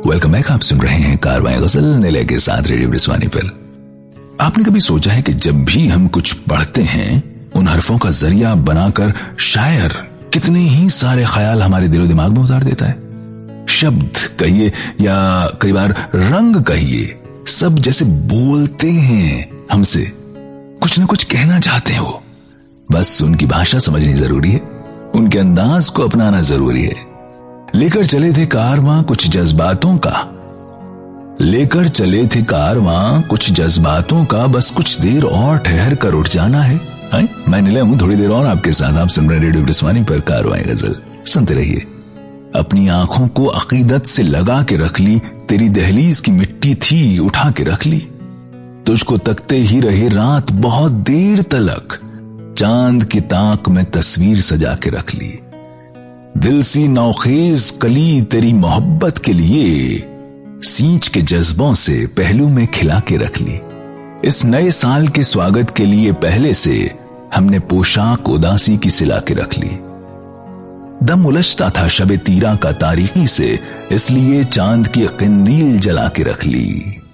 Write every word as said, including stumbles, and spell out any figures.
Welcome back. आप सुन रहे हैं कारवां गजल निलय के साथ रेडियो ब्रिस्वानी पर। आपने कभी सोचा है कि जब भी हम कुछ पढ़ते हैं उन हरफों का जरिया बनाकर शायर कितने ही सारे ख्याल हमारे दिलो दिमाग में उतार देता है। शब्द कहिए या कई बार रंग कहिए, सब जैसे बोलते हैं हमसे, कुछ ना कुछ कहना चाहते हैं वो। बस उनकी भाषा समझनी जरूरी है, उनके अंदाज को अपनाना जरूरी है। लेकर चले थे कारवां कुछ जज्बातों का, लेकर चले थे कारवां कुछ जज्बातों का, बस कुछ देर और ठहर कर उठ जाना है। है? मैं निलय हूं, थोड़ी देर और आपके साथ। आप सुन रहे रेडियो ब्रिस्वानी पर कारवां गजल, सुनते रहिए। अपनी आंखों को अकीदत से लगा के रख ली, तेरी दहलीज की मिट्टी थी उठा के रख ली। तुझको तकते ही रहे रात बहुत देर तलक, चांद की ताक में तस्वीर सजा के रख ली। दिल सी नौखेज कली तेरी मोहब्बत के लिए, सींच के जज्बों से पहलू में खिला के रख ली। इस नए साल के स्वागत के लिए पहले से हमने पोशाक उदासी की सिला के रख ली। दम उलझता था शबे तीरा का तारीखी से, इसलिए चांद की क़िंदील जला के रख ली।